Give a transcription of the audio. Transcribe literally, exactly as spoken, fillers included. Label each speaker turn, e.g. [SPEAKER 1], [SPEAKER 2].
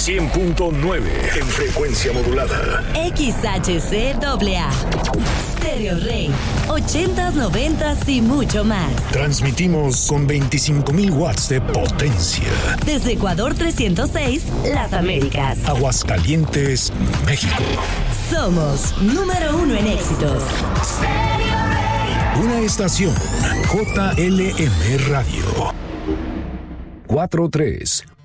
[SPEAKER 1] cien punto nueve en frecuencia modulada.
[SPEAKER 2] X H C A A. Stereo Rey. ochentas, noventas y mucho más.
[SPEAKER 1] Transmitimos con veinticinco mil watts de potencia.
[SPEAKER 2] Desde Ecuador trescientos seis, Las Américas.
[SPEAKER 1] Aguascalientes, México.
[SPEAKER 2] Somos número uno en éxitos.
[SPEAKER 1] Una estación J L M Radio. cuatro tres